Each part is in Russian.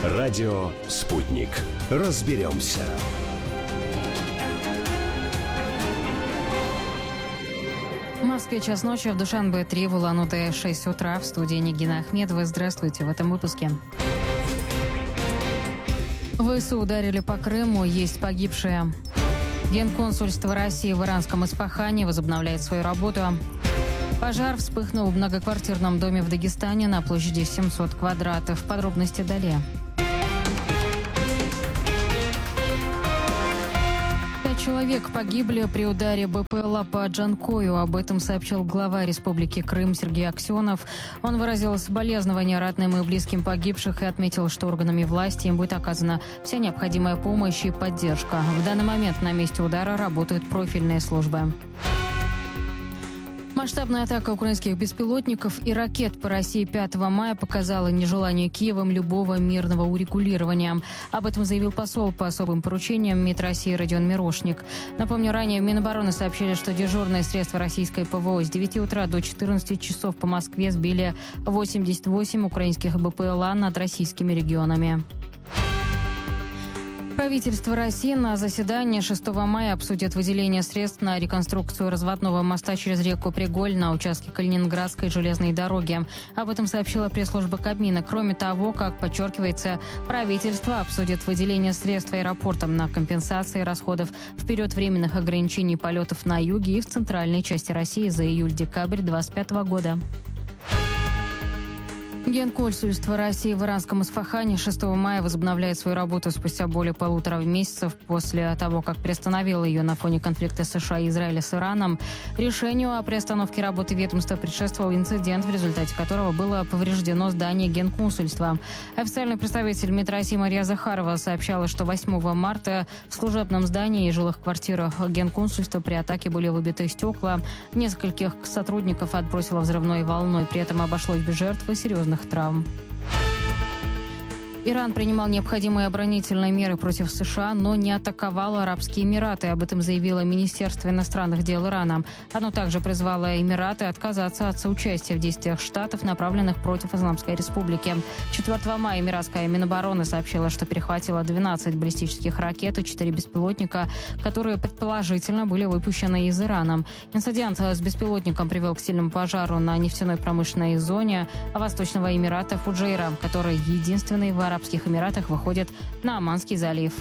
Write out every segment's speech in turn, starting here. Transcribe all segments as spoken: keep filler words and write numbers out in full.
Радио «Спутник». Разберемся. В Москве час ночи, в Душанбе три, в Улан-Удэ шесть утра. В студии Нигина Ахмедова. Здравствуйте в этом выпуске. ВСУ ударили по Крыму, есть погибшие. Генконсульство России в иранском Исфахане возобновляет свою работу. Пожар вспыхнул в многоквартирном доме в Дагестане на площади семьсот квадратов. Подробности далее. Человек погибли при ударе БПЛА по Джанкою. Об этом сообщил глава Республики Крым Сергей Аксенов. Он выразил соболезнования родным и близким погибших и отметил, что органами власти им будет оказана вся необходимая помощь и поддержка. В данный момент на месте удара работают профильные службы. Масштабная атака украинских беспилотников и ракет по России пятого мая показала нежелание Киевом любого мирного урегулирования. Об этом заявил посол по особым поручениям МИД России Родион Мирошник. Напомню, ранее в Минобороны сообщили, что дежурные средства российской ПВО с девяти утра до четырнадцати часов по Москве сбили восемьдесят восемь украинских БПЛА над российскими регионами. Правительство России на заседании шестого мая обсудит выделение средств на реконструкцию разводного моста через реку Приголь на участке Калининградской железной дороги. Об этом сообщила пресс-служба Кабмина. Кроме того, как подчеркивается, правительство обсудит выделение средств аэропортам на компенсации расходов в период временных ограничений полетов на юге и в центральной части России за июль-декабрь две тысячи двадцать пятого года. Генконсульство России в иранском Исфахане шестого мая возобновляет свою работу спустя более полутора месяцев после того, как приостановило ее на фоне конфликта США и Израиля с Ираном. Решению о приостановке работы ведомства предшествовал инцидент, в результате которого было повреждено здание Генконсульства. Официальный представитель МИД России Мария Захарова сообщала, что восьмого марта в служебном здании и жилых квартирах Генконсульства при атаке были выбиты стекла. Нескольких сотрудников отбросило взрывной волной. При этом обошлось без жертв и серьезных травм. Иран принимал необходимые оборонительные меры против США, но не атаковал Арабские Эмираты. Об этом заявило Министерство иностранных дел Ирана. Оно также призвало Эмираты отказаться от соучастия в действиях Штатов, направленных против Исламской Республики. четвёртого мая эмиратская Минобороны сообщила, что перехватила двенадцать баллистических ракет и четыре беспилотника, которые предположительно были выпущены из Ирана. Инцидент с беспилотником привел к сильному пожару на нефтяной промышленной зоне Восточного Эмирата Фуджейра, который единственный в Арабских Эмиратах выходит на Оманский залив.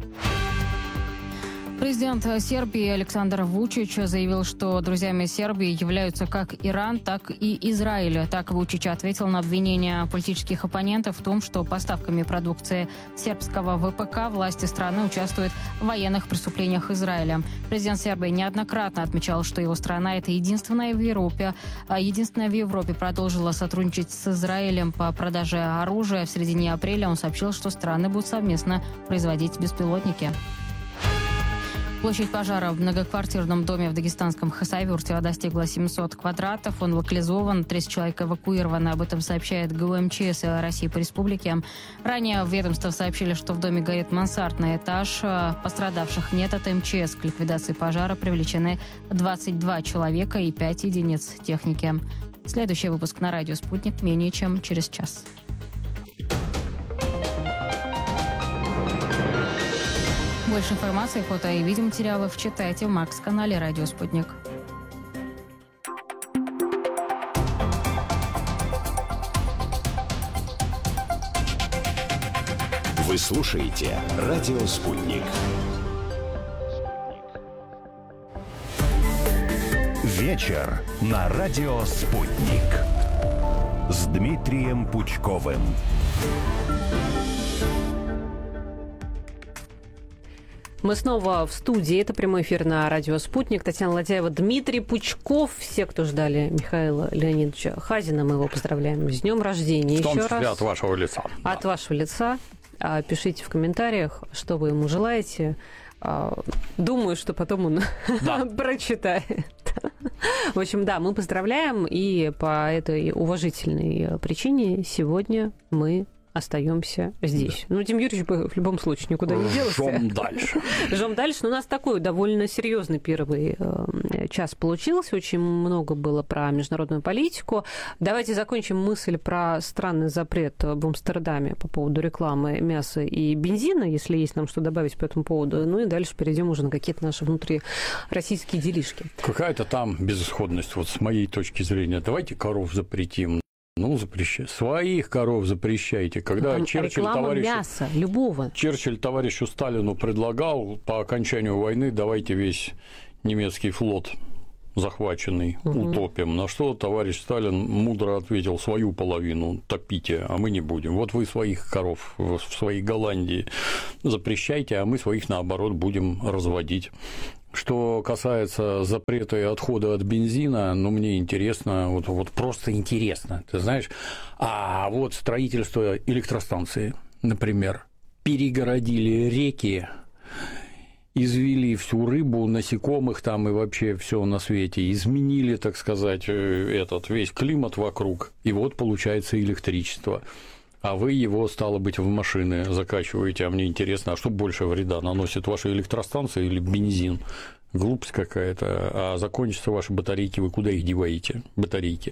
Президент Сербии Александр Вучич заявил, что друзьями Сербии являются как Иран, так и Израиль. Так Вучич ответил на обвинения политических оппонентов в том, что поставками продукции сербского ВПК власти страны участвуют в военных преступлениях Израиля. Президент Сербии неоднократно отмечал, что его страна – это единственная в Европе, единственная в Европе продолжила сотрудничать с Израилем по продаже оружия. В середине апреля он сообщил, что страны будут совместно производить беспилотники. Площадь пожара в многоквартирном доме в дагестанском Хасавюрте достигла семисот квадратов. Он локализован, тридцать человек эвакуированы. Об этом сообщает ГУ МЧС России по республике. Ранее в ведомстве сообщили, что в доме горит мансардный этаж. Пострадавших нет. От МЧС к ликвидации пожара привлечены двадцать два человека и пять единиц техники. Следующий выпуск на радио «Спутник» менее чем через час. Больше информации, фото и видеоматериалов читайте в Макс-канале «Радио Спутник». Вы слушаете «Радио Спутник». Вечер на «Радио Спутник» с Дмитрием Пучковым. Мы снова в студии. Это прямой эфир на радио «Спутник». Татьяна Ладяева, Дмитрий Пучков. Все, кто ждали Михаила Леонидовича Хазина, мы его поздравляем с днем рождения. В том Еще числе раз. от вашего лица. От да. вашего лица. Пишите в комментариях, что вы ему желаете. Думаю, что потом он да. прочитает. В общем, да, мы поздравляем. И по этой уважительной причине сегодня мы остаемся здесь. Да. Ну, Дим Юрьевич бы в любом случае никуда не делся. Жжем дальше. Жжем дальше. Но у нас такой довольно серьезный первый э, час получился. Очень много было про международную политику. Давайте закончим мысль про странный запрет в Амстердаме по поводу рекламы мяса и бензина, если есть нам что добавить по этому поводу. Ну и дальше перейдем уже на какие-то наши внутрироссийские делишки. Какая-то там безысходность, вот с моей точки зрения. Давайте коров запретим. Ну, запрещайте. Своих коров запрещайте. Когда там Черчилль реклама товарищу... мяса, любого. Черчилль товарищу Сталину предлагал по окончанию войны давайте весь немецкий флот захваченный угу. утопим. На что товарищ Сталин мудро ответил: свою половину топите, а мы не будем. Вот вы своих коров в своей Голландии запрещайте, а мы своих, наоборот, будем разводить. Что касается запрета и отхода от бензина, ну, мне интересно, вот, вот просто интересно, ты знаешь, а вот строительство электростанции, например, перегородили реки, извели всю рыбу, насекомых там и вообще все на свете, изменили, так сказать, этот весь климат вокруг, и вот получается электричество. А вы его, стало быть, в машины закачиваете. А мне интересно, а что больше вреда наносит, ваша электростанция или бензин? Глупость какая-то. А закончатся ваши батарейки, вы куда их деваете, батарейки?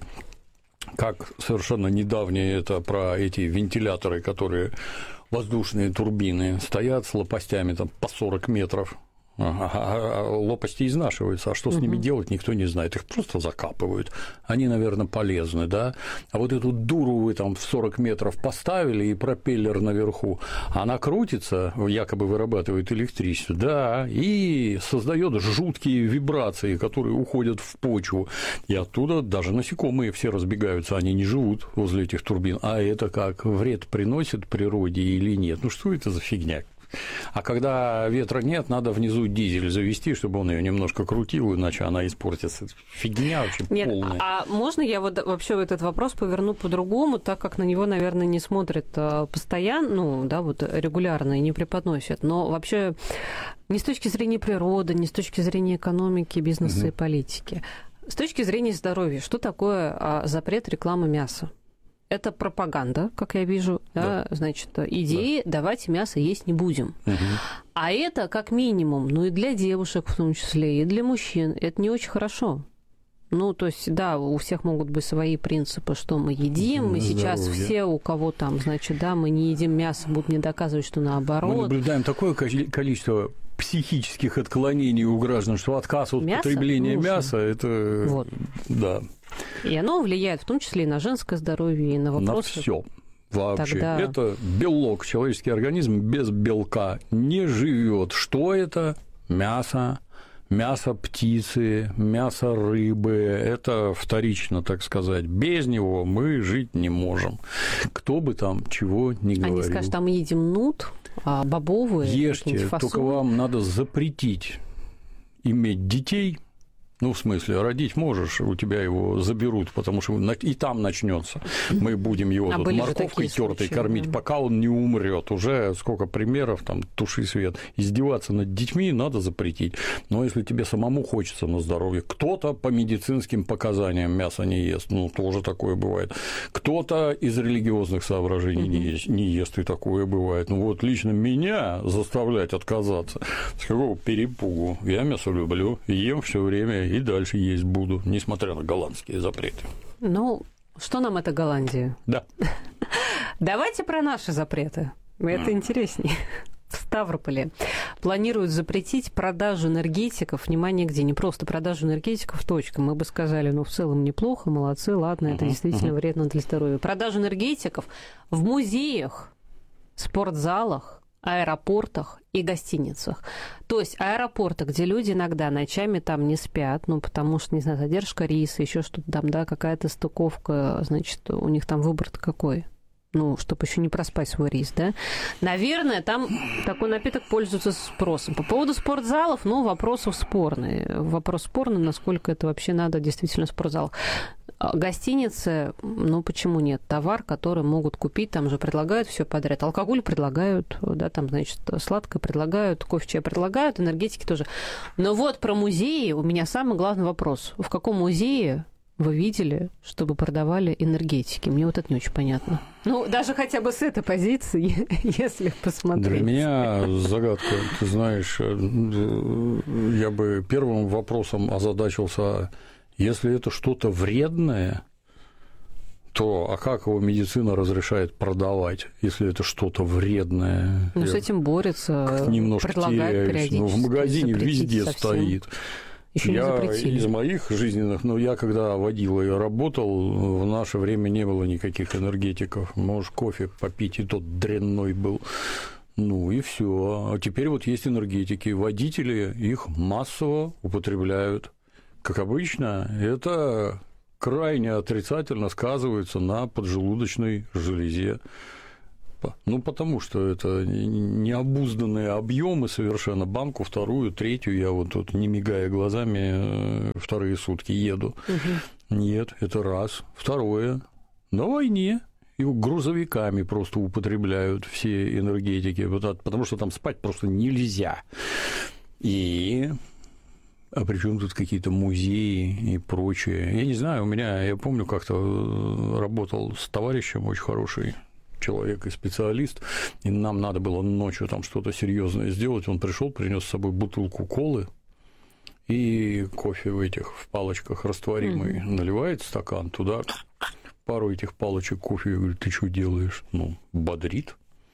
Как совершенно недавнее это про эти вентиляторы, которые воздушные турбины стоят с лопастями там, по сорок метров. А лопасти изнашиваются, а что с угу. ними делать, никто не знает. Их просто закапывают. Они, наверное, полезны, да? А вот эту дуру вы там в сорок метров поставили, и пропеллер наверху, она крутится, якобы вырабатывает электричество, да, и создает жуткие вибрации, которые уходят в почву. И оттуда даже насекомые все разбегаются, они не живут возле этих турбин. А это как, вред приносит природе или нет? Ну, что это за фигня? А когда ветра нет, надо внизу дизель завести, чтобы он ее немножко крутил, иначе она испортится. Фигня вообще нет, полная. А можно я вот вообще этот вопрос поверну по-другому, так как на него, наверное, не смотрят постоянно, ну, да, вот регулярно и не преподносят, но вообще не с точки зрения природы, не с точки зрения экономики, бизнеса угу. и политики, с точки зрения здоровья, что такое запрет рекламы мяса? Это пропаганда, как я вижу, да. Да, значит, идеи да. давайте мясо есть не будем. Угу. А это как минимум, ну и для девушек в том числе, и для мужчин, это не очень хорошо. Ну, то есть, да, у всех могут быть свои принципы, что мы едим, и сейчас все, у кого там, значит, да, мы не едим мясо, будут мне доказывать, что наоборот. Мы наблюдаем такое количество психических отклонений у граждан, что отказ от мясо? потребления Нужно. мяса, это... Вот. Да. И оно влияет в том числе и на женское здоровье, и на вопросы... На всё. Вообще. Тогда... Это белок. Человеческий организм без белка не живет. Что это? Мясо. Мясо птицы, мясо рыбы, это вторично, так сказать. Без него мы жить не можем. Кто бы там чего ни говорил. Они скажут, там мы едим нут, бобовые, ешьте, только вам надо запретить иметь детей. Ну, в смысле, родить можешь, у тебя его заберут, потому что и там начнется. Мы будем его а тут морковкой тертой кормить, да. пока он не умрет. Уже сколько примеров, там, туши свет. Издеваться над детьми надо запретить. Но если тебе самому хочется на здоровье, кто-то по медицинским показаниям мясо не ест, ну, тоже такое бывает. Кто-то из религиозных соображений mm-hmm. не, ест, не ест, и такое бывает. Ну, вот лично меня заставлять отказаться, с какого перепугу. Я мясо люблю, ем все время, и дальше есть буду, несмотря на голландские запреты. Ну, что нам это Голландия? Да. Давайте про наши запреты. Это интереснее. В Ставрополе планируют запретить продажу энергетиков. Внимание, где? Не просто продажу энергетиков, точка. Мы бы сказали, ну, в целом неплохо, молодцы, ладно, это uh-huh, действительно uh-huh. вредно для здоровья. Продажу энергетиков в музеях, спортзалах, аэропортах и гостиницах. То есть аэропорты, где люди иногда ночами там не спят, ну, потому что, не знаю, задержка рейса, еще что-то там, да, какая-то стыковка, значит, у них там выбор-то какой? Ну, чтобы еще не проспать свой рейс, да? Наверное, там такой напиток пользуется спросом. По поводу спортзалов, ну, вопросов спорный. Вопрос спорный, насколько это вообще надо действительно в спортзалах. Гостиницы, ну, почему нет? Товар, который могут купить, там же предлагают все подряд. Алкоголь предлагают, да, там, значит, сладкое предлагают, кофе, чай предлагают, энергетики тоже. Но вот про музеи у меня самый главный вопрос. В каком музее вы видели, чтобы продавали энергетики? Мне вот это не очень понятно. Ну, даже хотя бы с этой позиции, если посмотреть. Для меня загадка. Ты знаешь, я бы первым вопросом озадачился, если это что-то вредное, то а как его медицина разрешает продавать, если это что-то вредное? Ну, с этим борется, немножко предлагает периодически. Ну, в магазине везде совсем. Стоит. Еще не запретили. Я из моих жизненных, но я когда водил и работал, в наше время не было никаких энергетиков. Можешь кофе попить, и тот дрянной был. Ну и все. А теперь вот есть энергетики. Водители их массово употребляют. Как обычно, это крайне отрицательно сказывается на поджелудочной железе. Ну, потому что это необузданные объемы совершенно. Банку вторую, третью я вот тут, не мигая глазами, вторые сутки еду. Угу. Нет, это раз. Второе. На войне его грузовиками просто употребляют все энергетики, потому что там спать просто нельзя. И... А при чем тут какие-то музеи и прочее? Я не знаю, у меня, я помню, как-то работал с товарищем очень хороший человек и специалист, и нам надо было ночью там что-то серьезное сделать. Он пришел, принес с собой бутылку колы и кофе в этих в палочках растворимый, mm-hmm. наливает стакан туда, пару этих палочек кофе, и говорит, ты что делаешь? Ну, бодрит.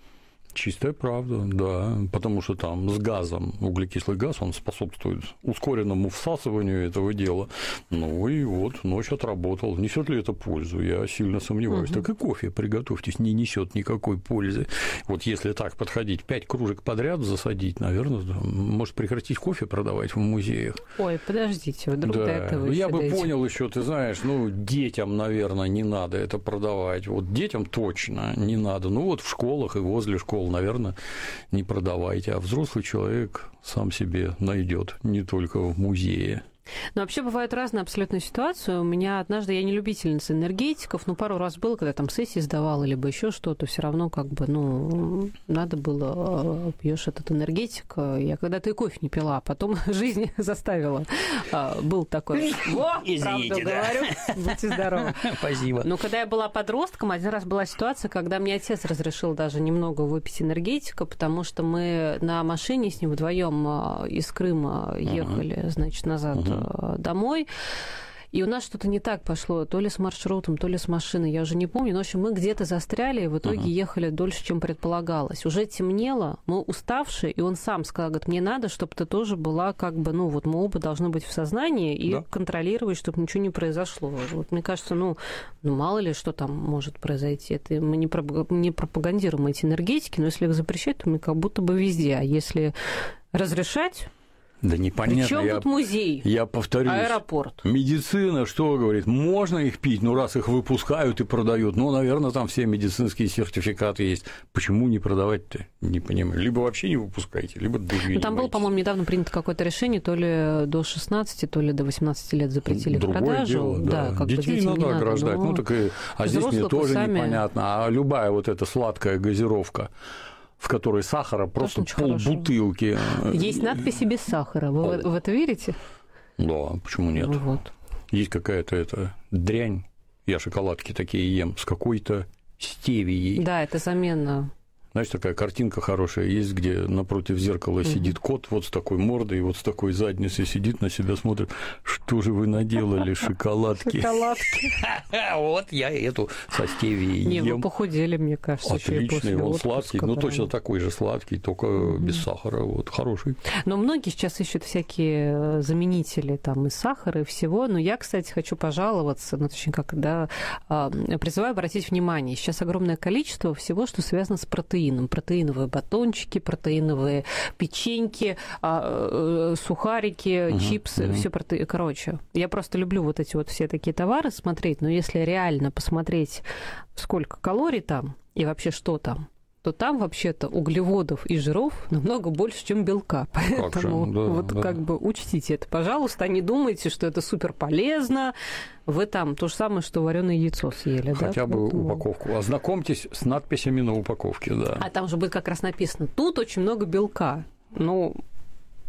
Чистая правда, да, потому что там с газом, углекислый газ, он способствует ускоренному всасыванию этого дела. Ну и вот ночь отработал. Несет ли это пользу? Я сильно сомневаюсь. Угу. Так и кофе, приготовьтесь, не несет никакой пользы. Вот если так подходить, пять кружек подряд засадить, наверное, может прекратить кофе продавать в музеях. Ой, подождите, вдруг да. до этого Я бы дойдёте. понял еще, ты знаешь, ну, детям, наверное, не надо это продавать. Вот детям точно не надо. Ну, вот в школах и возле школ, наверное, не продавайте, а взрослый человек сам себе найдет, не только в музее. Но вообще бывают разные абсолютно ситуации. У меня однажды, я не любительница энергетиков, но пару раз было, когда там сессии сдавала, либо еще что-то, все равно как бы, ну, надо было, пьешь этот энергетик. Я когда-то и кофе не пила, а потом жизнь заставила. Был такой. Во, правду говорю. Будьте здоровы. Спасибо. Но когда я была подростком, один раз была ситуация, когда мне отец разрешил даже немного выпить энергетика, потому что мы на машине с ним вдвоем из Крыма ехали, значит, назад домой, и у нас что-то не так пошло, то ли с маршрутом, то ли с машиной, я уже не помню, но, в общем, мы где-то застряли, и в итоге uh-huh. ехали дольше, чем предполагалось. Уже темнело, мы уставшие, и он сам сказал, говорит, мне надо, чтобы ты тоже была как бы, ну, вот мы оба должны быть в сознании и да. контролировать, чтобы ничего не произошло. Вот мне кажется, ну, ну, мало ли, что там может произойти. Это мы не, про- не пропагандируем эти энергетики, но если их запрещать, то мы как будто бы везде. А если разрешать... Да непонятно. Причем я, тут музей? Я повторюсь. Аэропорт. Медицина что говорит? Можно их пить, ну раз их выпускают и продают, ну, наверное, там все медицинские сертификаты есть. Почему не продавать-то? Не понимаю. Либо вообще не выпускайте, либо дурью. Ну, там было, по-моему, недавно принято какое-то решение, то ли до шестнадцати, то ли до восемнадцати лет запретили Другое продажу. Дело, да. Да, как детей бы надо не ограждать. Надо, ну, так и... А здесь мне тоже сами... непонятно. А любая вот эта сладкая газировка, в которой сахара просто полбутылки. Есть надписи без сахара. Вы в это верите? Да, почему нет? Ну, вот. Есть какая-то эта дрянь. Я шоколадки такие ем с какой-то стевией. Да, это замена. Знаешь, такая картинка хорошая есть, где напротив зеркала угу. сидит кот вот с такой мордой, вот с такой задницей сидит, на себя смотрит. Что же вы наделали, шоколадки? Шоколадки. Вот я эту со стевией Не, ем. вы похудели, мне кажется. Отличный, он сладкий, ну точно такой же сладкий, только без сахара, вот, хороший. Но многие сейчас ищут всякие заменители там и сахара, и всего. Но я, кстати, хочу пожаловаться, ну, точнее, как, да, призываю обратить внимание. Сейчас огромное количество всего, что связано с протеином. Протеиновые батончики, протеиновые печеньки, сухарики, uh-huh, чипсы, uh-huh. все проте... Короче, я просто люблю вот эти вот все такие товары смотреть, но если реально посмотреть, сколько калорий там и вообще что там, то там вообще-то углеводов и жиров намного больше, чем белка. Поэтому да, вот да. как бы учтите это, пожалуйста, не думайте, что это супер полезно. Вы там то же самое, что вареное яйцо съели. Хотя да? бы Поэтому... упаковку. Ознакомьтесь с надписями на упаковке, да. А там же будет как раз написано, тут очень много белка. Ну,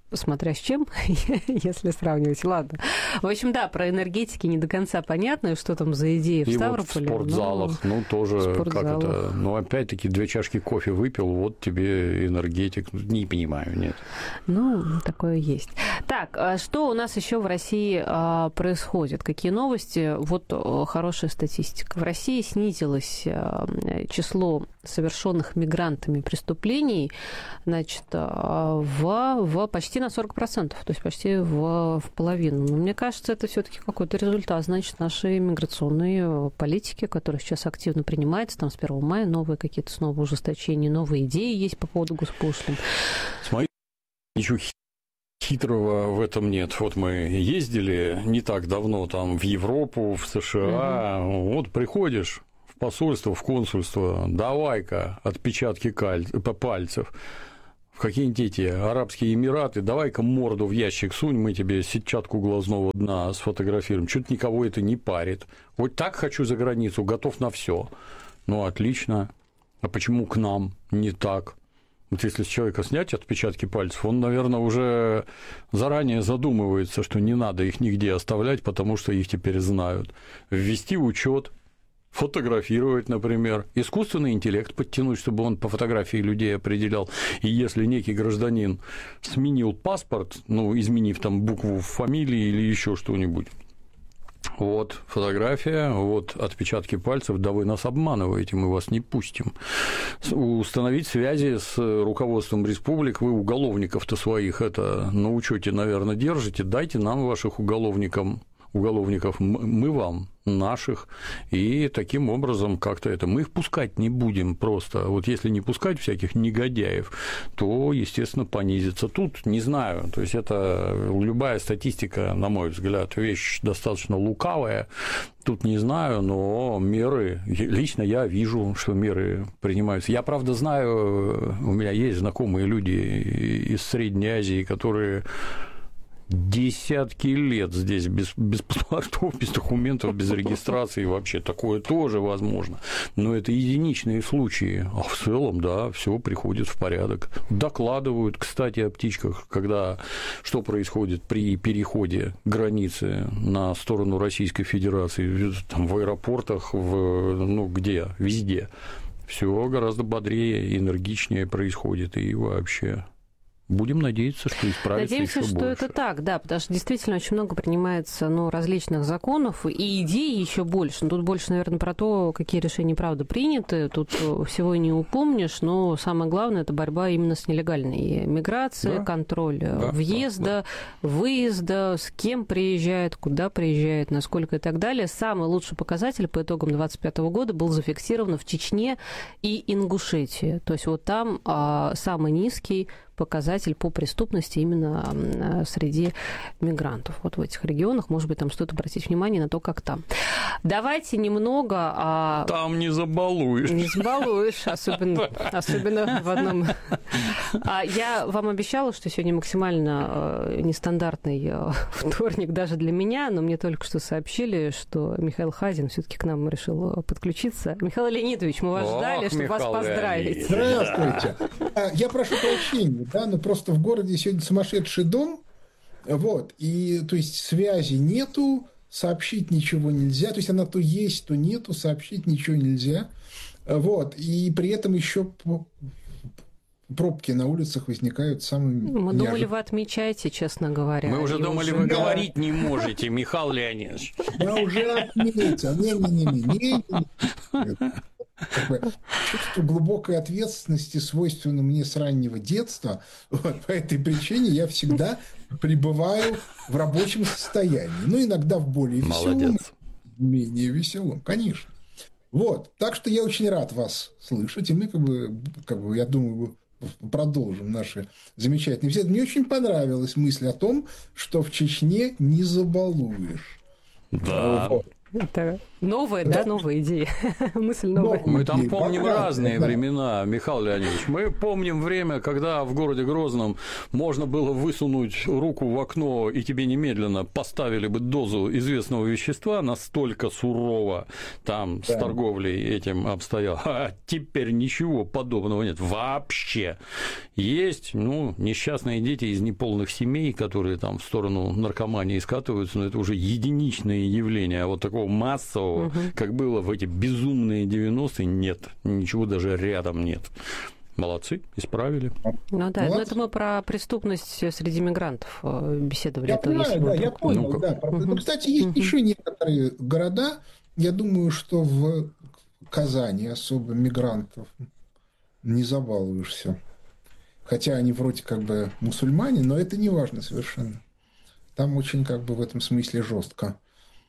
смотря с чем, если сравнивать. Ладно. В общем, да, про энергетики не до конца понятно, что там за идеи в и Ставрополе. Вот в спортзалах, ну, ну тоже, спортзалах. как это, ну, опять-таки, две чашки кофе выпил, вот тебе энергетик. Не понимаю, нет. Ну, такое есть. Так, а что у нас еще в России а, происходит? Какие новости? Вот а, хорошая статистика. В России снизилось а, число совершенных мигрантами преступлений, значит, а, в, в почти на сорок процентов, то есть почти в, в половину. Но мне кажется, это все-таки какой-то результат, значит, нашей миграционной политики, которая сейчас активно принимается, там с первого мая новые какие-то снова ужесточения, новые идеи есть по поводу госпошлин. Смотри, ничего хитрого в этом нет. Вот мы ездили не так давно там в Европу, в США, угу. Вот приходишь в посольство, в консульство, давай-ка отпечатки каль... пальцев. В какие-нибудь эти Арабские Эмираты, давай-ка морду в ящик сунь, мы тебе сетчатку глазного дна сфотографируем. Чуть никого это не парит. Вот так хочу за границу, готов на все. Ну, отлично. А почему к нам не так? Вот если с человека снять отпечатки пальцев, он, наверное, уже заранее задумывается, что не надо их нигде оставлять, потому что их теперь знают. Ввести учет. Фотографировать, например, искусственный интеллект подтянуть, чтобы он по фотографии людей определял. И если некий гражданин сменил паспорт, ну, изменив там букву в фамилии или еще что-нибудь, вот фотография, вот отпечатки пальцев, да вы нас обманываете, мы вас не пустим. Установить связи с руководством республик, вы уголовников-то своих это на учете, наверное, держите, дайте нам ваших уголовников, уголовников, мы вам наших, и таким образом как-то это мы их пускать не будем просто. Вот если не пускать всяких негодяев, то, естественно, понизится. Тут не знаю, то есть это любая статистика, на мой взгляд, вещь достаточно лукавая. Тут не знаю, но меры, лично я вижу, что меры принимаются. Я, правда, знаю, у меня есть знакомые люди из Средней Азии, которые десятки лет здесь без, без паспортов, без документов, без регистрации вообще. Такое тоже возможно. Но это единичные случаи. А в целом, да, все приходит в порядок. Докладывают, кстати, о птичках, когда что происходит при переходе границы на сторону Российской Федерации, там, в аэропортах, в, ну, где, везде. Все гораздо бодрее, энергичнее происходит и вообще. Будем надеяться, что исправится Надеемся, еще что больше. это так, да, потому что действительно очень много принимается, ну, различных законов, и идей еще больше. Но тут больше, наверное, про то, какие решения, правда, приняты. Тут всего и не упомнишь, но самое главное – это борьба именно с нелегальной миграцией, да, контроль да, въезда, да, да. выезда, с кем приезжает, куда приезжает, насколько и так далее. Самый лучший показатель по итогам две тысячи двадцать пятого года был зафиксирован в Чечне и Ингушетии. То есть вот там а, самый низкий показатель по преступности именно среди мигрантов. Вот в этих регионах, может быть, там стоит обратить внимание на то, как там. Давайте немного... А... Там не забалуешь. Не забалуешь, особенно, особенно в одном... А я вам обещала, что сегодня максимально нестандартный вторник даже для меня, но мне только что сообщили, что Михаил Хазин все-таки к нам решил подключиться. Михаил Леонидович, мы вас Ох, ждали, чтобы Михаил вас поздравить. Здравствуйте. Я прошу прощения. Да, но просто в городе сегодня сумасшедший дом, вот, и, то есть, связи нету, сообщить ничего нельзя, то есть, она то есть, то нету, сообщить ничего нельзя, вот, и при этом еще пробки на улицах возникают самыми... Мы неожиданными. Думали, вы отмечаете, честно говоря. Мы уже думали, уже... вы да. говорить не можете, Михаил Леонидович. Я уже отметил, не-не-не-не. Чувство глубокой ответственности свойственно мне с раннего детства. Вот, по этой причине я всегда пребываю в рабочем состоянии. Ну, иногда в более веселом, Молодец. менее веселом, конечно. Вот. Так что я очень рад вас слышать. И мы, как бы, как бы, я думаю, продолжим наши замечательные беседы. Мне очень понравилась мысль о том, что в Чечне не забалуешь. Да. Вот. Это новая, да, новая идея. Мысль новая. Мы там помним разные времена, Михаил Леонидович. Мы помним время, когда в городе Грозном можно было высунуть руку в окно, и тебе немедленно поставили бы дозу известного вещества, настолько сурово там с торговлей этим обстояло. А теперь ничего подобного нет вообще. Есть, ну, несчастные дети из неполных семей, которые там в сторону наркомании скатываются, но это уже единичные явления, а вот такого массового, угу. как было в эти безумные девяностые, нет, ничего даже рядом нет. Молодцы, исправили. Ну да, но это мы про преступность среди мигрантов беседовали. Я понимаю, да, я понял, ну, да. Угу. Кстати, есть угу. еще некоторые города, я думаю, что в Казани особо мигрантов не забалуешься. Хотя они вроде как бы мусульмане, но это не важно совершенно. Там очень как бы в этом смысле жестко.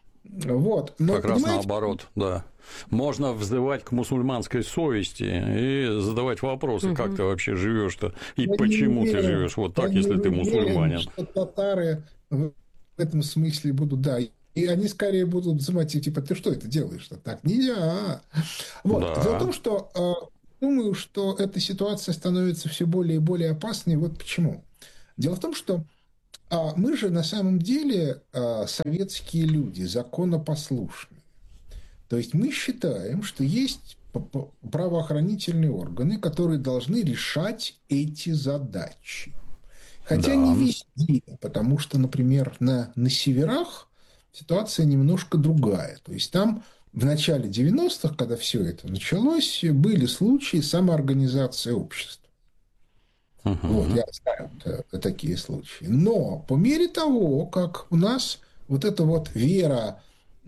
Вот. Но, как раз наоборот, да. Можно взывать к мусульманской совести и задавать вопросы, угу. как ты вообще живешь-то и я почему уверен, ты живешь вот так, если ты мусульманин. Что татары в этом смысле будут, да, и они скорее будут взывать, типа, ты что это делаешь-то? Так нельзя. Вот. Да. Дело в том, что думаю, что эта ситуация становится все более и более опасной. Вот почему. Дело в том, что А мы же на самом деле советские люди, законопослушные. То есть мы считаем, что есть правоохранительные органы, которые должны решать эти задачи. Хотя да. не везде, потому что, например, на, на северах ситуация немножко другая. То есть там в начале девяностых, когда все это началось, были случаи самоорганизации общества. Uh-huh. Вот, я знаю это, такие случаи. Но по мере того, как у нас вот эта вот вера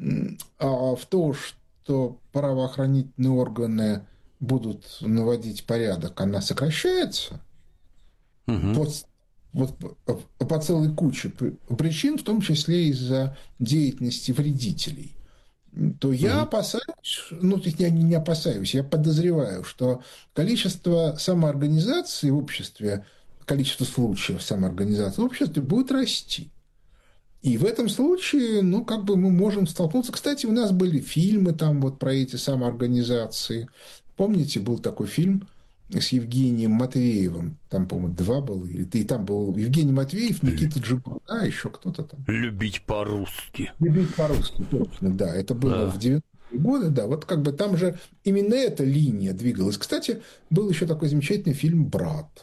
а, в то, что правоохранительные органы будут наводить порядок, она сокращается uh-huh. по, вот, по целой куче причин, в том числе из-за деятельности вредителей, то я опасаюсь, ну, я не опасаюсь, я подозреваю, что количество самоорганизации в обществе, количество случаев самоорганизации в обществе будет расти. И в этом случае, ну, как бы мы можем столкнуться. Кстати, у нас были фильмы там вот про эти самоорганизации. Помните, был такой фильм с Евгением Матвеевым, там, по-моему, два было, и там был Евгений Матвеев, Никита Джибур, а еще кто-то там. Любить по-русски. Любить по-русски, точно, да, это было да. в девяностые годы, да, вот как бы там же именно эта линия двигалась. Кстати, был еще такой замечательный фильм «Брат».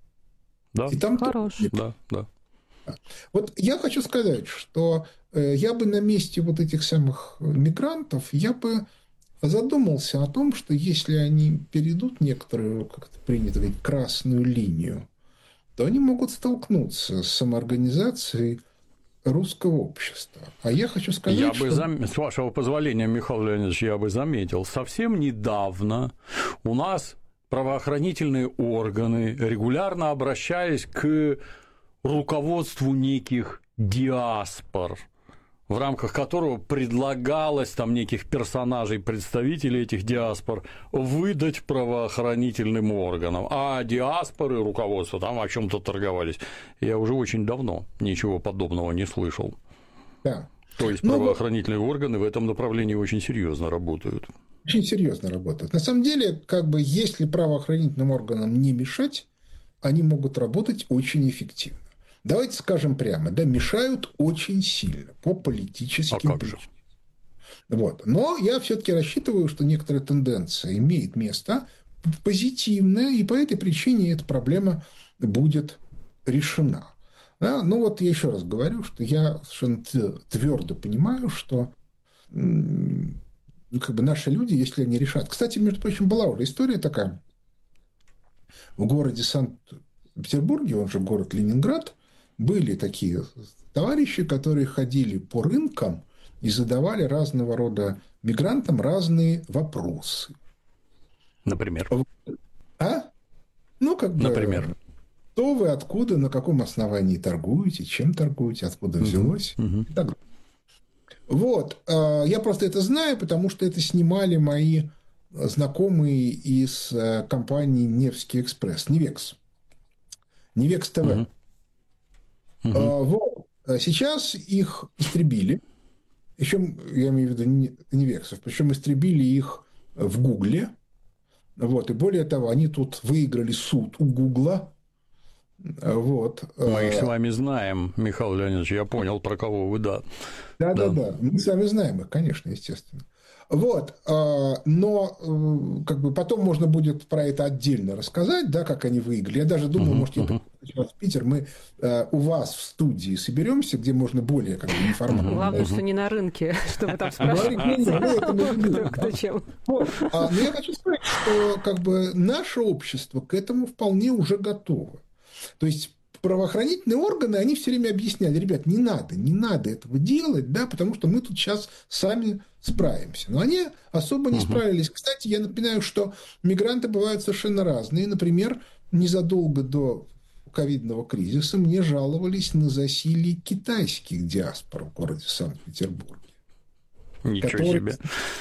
Да, и там хороший. То... Да, да. Вот я хочу сказать, что я бы на месте вот этих самых мигрантов, я бы задумался о том, что если они перейдут некоторую, как это принято говорить, красную линию, то они могут столкнуться с самоорганизацией русского общества. А я хочу сказать, я что... бы зам... С вашего позволения, Михаил Леонидович, я бы заметил, совсем недавно у нас правоохранительные органы регулярно обращались к руководству неких диаспор, в рамках которого предлагалось там неких персонажей, представителей этих диаспор выдать правоохранительным органам. А диаспоры, руководство там о чем-то торговались. Я уже очень давно ничего подобного не слышал. Да. То есть ну, правоохранительные вот... органы в этом направлении очень серьезно работают. Очень серьезно работают. На самом деле, как бы, если правоохранительным органам не мешать, они могут работать очень эффективно. Давайте скажем прямо, да, мешают очень сильно по политическим а причинам. Вот. Но я все-таки рассчитываю, что некоторая тенденция имеет место позитивная, и по этой причине эта проблема будет решена. Да? Ну вот я еще раз говорю, что я совершенно твердо понимаю, что ну, как бы наши люди, если они решат... Кстати, между прочим, была уже история такая. В городе Санкт-Петербурге, он же город Ленинград, были такие товарищи, которые ходили по рынкам и задавали разного рода мигрантам разные вопросы. Например? А? Ну, как бы... Например? Кто вы, откуда, на каком основании торгуете, чем торгуете, откуда взялось uh-huh. и так далее. Вот. Я просто это знаю, потому что это снимали мои знакомые из компании «Невский экспресс», «Невекс». «Невекс ТВ». Uh-huh. Uh-huh. Вот. Сейчас их истребили. причем, я имею в виду не, не вексов, причем истребили их в Гугле. Вот, и более того, они тут выиграли суд у Гугла. Вот. Мы их с вами знаем, Михаил Леонидович, я понял, про кого вы, да. Да-да-да, мы с вами знаем их, конечно, естественно. Вот, но как бы потом можно будет про это отдельно рассказать, да, как они выиграли. Я даже думаю, uh-huh, может, uh-huh. я в Питер, мы у вас в студии соберемся, где можно более как бы информативно. Главное, что не на рынке, чтобы там спрашивать. Кто чем. Но я хочу сказать, что как бы наше общество к этому вполне уже готово. То есть правоохранительные органы, они все время объясняли: ребят, не надо, не надо этого делать, да, потому что мы тут сейчас сами справимся. Но они особо не справились. Кстати, я напоминаю, что мигранты бывают совершенно разные. Например, незадолго до ковидного кризиса мне жаловались на засилье китайских диаспор в городе Санкт-Петербурге. Ничего которые, себе.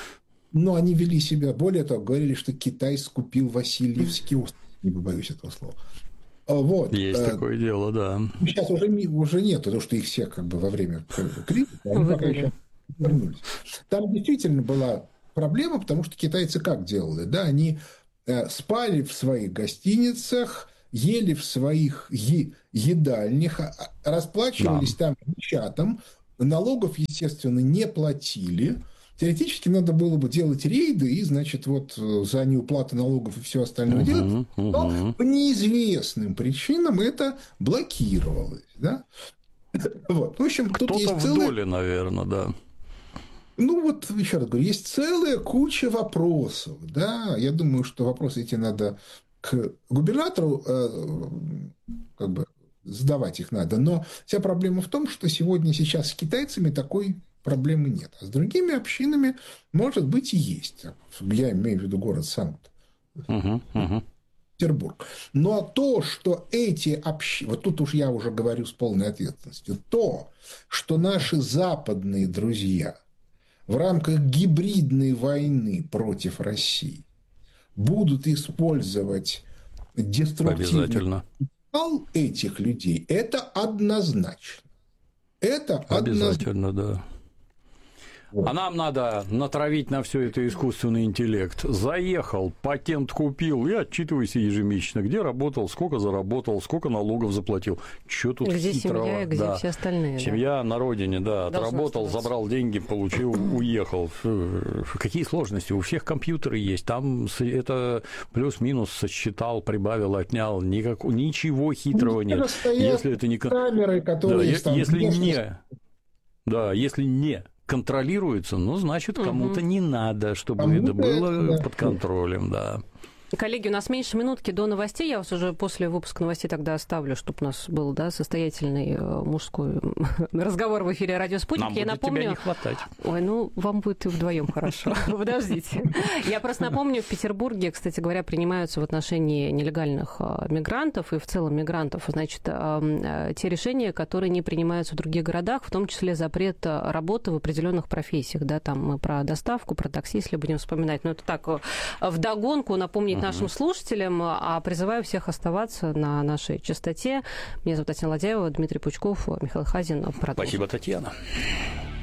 Но они вели себя, более того, говорили, что Китай скупил Васильевский остров. Не побоюсь этого слова. Вот. Есть а, такое дело, да. Сейчас уже, уже нет, потому что их всех как бы во время кризиса они пока еще вернулись. Там действительно была проблема, потому что китайцы как делали? Да, они э, спали в своих гостиницах, ели в своих е- едальнях, расплачивались да. там чатом, налогов, естественно, не платили. Теоретически надо было бы делать рейды и, значит, вот за неуплату налогов и все остальное uh-huh, делать. Но uh-huh. по неизвестным причинам это блокировалось. Да? Вот. В общем, кто-то тут есть в целая... доле, наверное, да. Ну, вот еще раз говорю, есть целая куча вопросов. Да? Я думаю, что вопросы эти надо к губернатору э, как бы задавать их надо. Но вся проблема в том, что сегодня сейчас с китайцами такой проблемы нет. А с другими общинами, может быть, и есть. Я имею в виду город Санкт-Петербург. Uh-huh, uh-huh. Но то, что эти общины... Вот тут уж я уже говорю с полной ответственностью. То, что наши западные друзья в рамках гибридной войны против России будут использовать деструктивный потенциал этих людей, это однозначно. Это обязательно, однозначно. Да. Вот. А нам надо натравить на все это искусственный интеллект. Заехал, патент купил и отчитывайся ежемесячно, где работал, сколько заработал, сколько налогов заплатил. Что тут где хитрого? Семья, где да. все остальные. Семья да. на родине, да, Должна отработал, оставаться. Забрал деньги, получил, уехал. Какие сложности? У всех компьютеры есть. Там это плюс-минус сосчитал, прибавил, отнял. Никак... Ничего хитрого нет. Если это не камеры, которые да, если не, да, если не контролируется, ну, значит, кому-то угу. не надо, чтобы кому-то это было это, под контролем, да. Коллеги, у нас меньше минутки до новостей. Я вас уже после выпуска новостей тогда оставлю, чтобы у нас был да, состоятельный мужской разговор в эфире «Радио Спутник». Нам я будет напомню... тебя не хватать. Ой, ну, вам будет и вдвоем хорошо. Подождите. Я просто напомню, в Петербурге, кстати говоря, принимаются в отношении нелегальных мигрантов и в целом мигрантов, значит, те решения, которые не принимаются в других городах, в том числе запрет работы в определенных профессиях. Да, там мы про доставку, про такси, если будем вспоминать. Но это так, вдогонку напомнить нашим слушателям, а призываю всех оставаться на нашей частоте. Меня зовут Татьяна Ладяева, Дмитрий Пучков, Михаил Хазин. Продолжим. Спасибо, Татьяна.